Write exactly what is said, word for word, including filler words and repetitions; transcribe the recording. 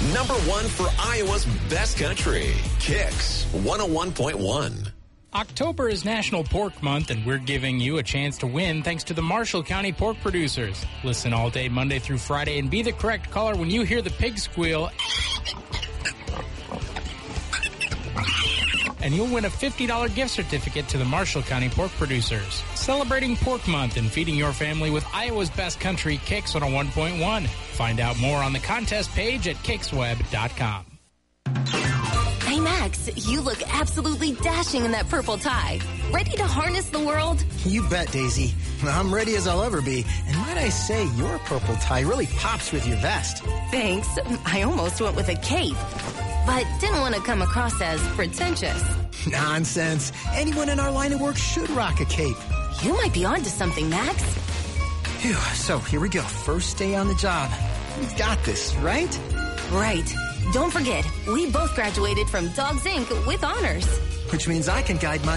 Number one for Iowa's best country. Kicks one oh one point one. October is National Pork Month, and we're giving you a chance to win thanks to the Marshall County Pork Producers. Listen all day, Monday through Friday, and be the correct caller when you hear the pig squeal. And you'll win a fifty dollars gift certificate to the Marshall County Pork Producers. Celebrating Pork Month and feeding your family with Iowa's best country, Kicks one oh one point one. Find out more on the contest page at kicks web dot com. Hey, Max, you look absolutely dashing in that purple tie. Ready to harness the world? You bet, Daisy. I'm ready as I'll ever be. And might I say, your purple tie really pops with your vest. Thanks. I almost went with a cape, but didn't want to come across as pretentious. Nonsense. Anyone in our line of work should rock a cape. You might be onto something, Max. Phew. So here we go. First day on the job. We've got this, right? Right. Don't forget, we both graduated from Dogs Incorporated with honors. Which means I can guide my